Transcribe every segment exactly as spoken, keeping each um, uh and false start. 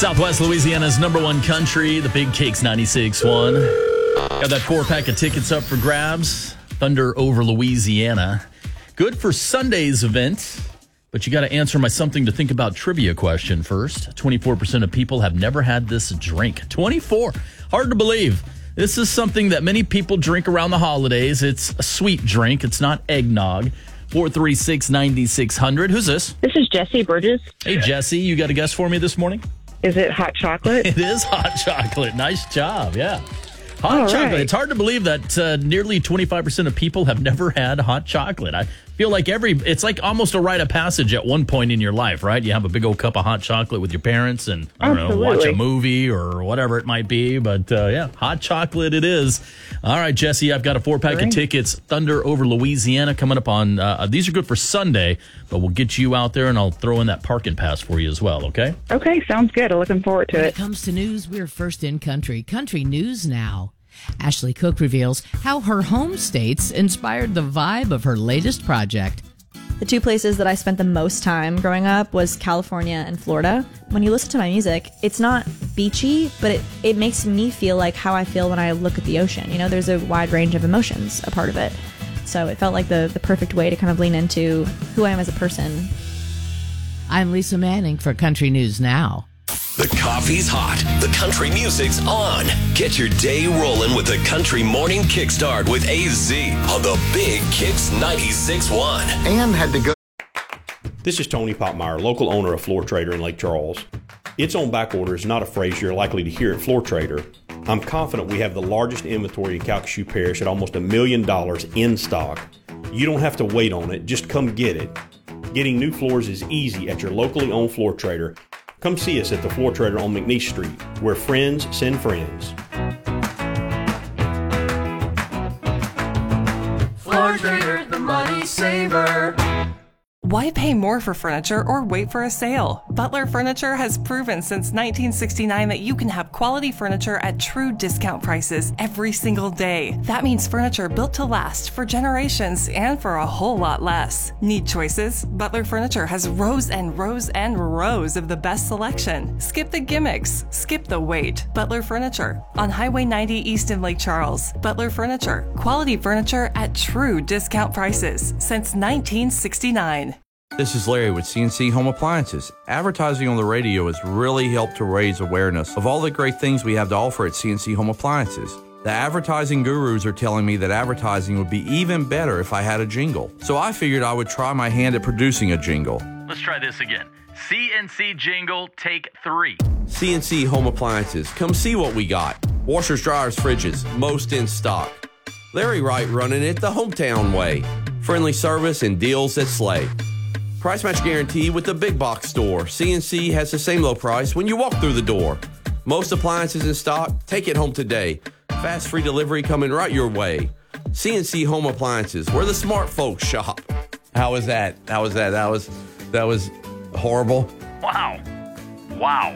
Southwest Louisiana's number one country, the Big Cakes ninety-six point one. Got that four-pack of tickets up for grabs. Thunder over Louisiana. Good for Sunday's event, but you got to answer my something to think about trivia question first. twenty-four percent of people have never had this drink. twenty-four. Hard to believe. This is something that many people drink around the holidays. It's a sweet drink. It's not eggnog. four three six, nine six zero zero. Who's this? This is Jesse Burgess. Hey, Jesse, you got a guess for me this morning? Is it hot chocolate? It is hot chocolate. Nice job. Yeah. Hot All chocolate. right. It's hard to believe that uh, nearly twenty-five percent of people have never had hot chocolate. I feel like every, it's like almost a rite of passage at one point in your life, right? You have a big old cup of hot chocolate with your parents and, I don't Absolutely. know, watch a movie or whatever it might be. But uh, yeah, hot chocolate it is. All right, Jesse, I've got a four pack Great. of tickets. Thunder over Louisiana coming up on, uh, these are good for Sunday, but we'll get you out there and I'll throw in that parking pass for you as well, okay? Okay, sounds good. I'm looking forward to When it. it comes to news, we're first in country. Country News Now. Ashley Cook reveals how her home states inspired the vibe of her latest project. The two places that I spent the most time growing up was California and Florida. When you listen to my music, it's not beachy, but it, it makes me feel like how I feel when I look at the ocean. You know, there's a wide range of emotions a part of it. So it felt like the, the perfect way to kind of lean into who I am as a person. I'm Lisa Manning for Country News Now. The coffee's hot. The country music's on. Get your day rolling with the Country Morning Kickstart with A Z on the Big Kicks ninety-six point one. And had to go. This is Tony Popmeyer, local owner of Floor Trader in Lake Charles. It's on back order is not a phrase you're likely to hear at Floor Trader. I'm confident we have the largest inventory in Calcasieu Parish at almost a million dollars in stock. You don't have to wait on it, just come get it. Getting new floors is easy at your locally owned Floor Trader. Come see us at the Floor Trader on McNeese Street, where friends send friends. Floor Trader, the money saver. Why pay more for furniture or wait for a sale? Butler Furniture has proven since nineteen sixty-nine that you can have quality furniture at true discount prices every single day. That means furniture built to last for generations and for a whole lot less. Need choices? Butler Furniture has rows and rows and rows of the best selection. Skip the gimmicks. Skip the wait. Butler Furniture on Highway ninety East in Lake Charles. Butler Furniture. Quality furniture at true discount prices since nineteen sixty-nine. This is Larry with C N C Home Appliances. Advertising on the radio has really helped to raise awareness of all the great things we have to offer at C N C Home Appliances. The advertising gurus are telling me that advertising would be even better if I had a jingle. So I figured I would try my hand at producing a jingle. Let's try this again. C N C jingle, take three. C N C Home Appliances, come see what we got. Washers, dryers, fridges, most in stock. Larry Wright running it the hometown way. Friendly service and deals that slay. Price match guarantee with the big box store. C N C has the same low price when you walk through the door. Most appliances in stock, take it home today. Fast free delivery coming right your way. C N C Home Appliances, where the smart folks shop. How was that? How was that? That was that was horrible. Wow. Wow.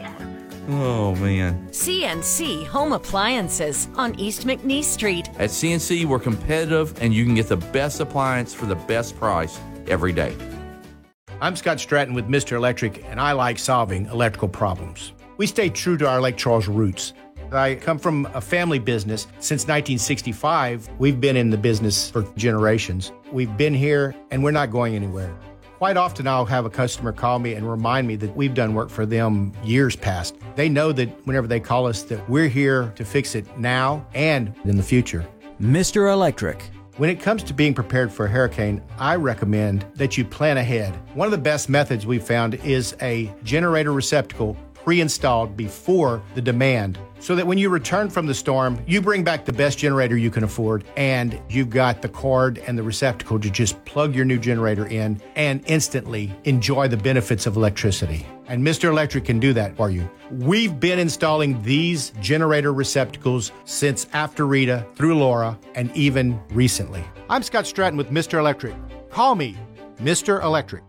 Oh man. C N C Home Appliances on East McNeese Street. At C N C, we're competitive and you can get the best appliance for the best price every day. I'm Scott Stratton with Mister Electric, and I like solving electrical problems. We stay true to our Lake Charles roots. I come from a family business. Since nineteen sixty-five, we've been in the business for generations. We've been here, and we're not going anywhere. Quite often, I'll have a customer call me and remind me that we've done work for them years past. They know that whenever they call us, that we're here to fix it now and in the future. Mister Electric. When it comes to being prepared for a hurricane, I recommend that you plan ahead. One of the best methods we've found is a generator receptacle pre-installed before the demand, so that when you return from the storm, you bring back the best generator you can afford, and you've got the cord and the receptacle to just plug your new generator in and instantly enjoy the benefits of electricity. And Mister Electric can do that for you. We've been installing these generator receptacles since after Rita, through Laura, and even recently. I'm Scott Stratton with Mister Electric. Call me Mister Electric.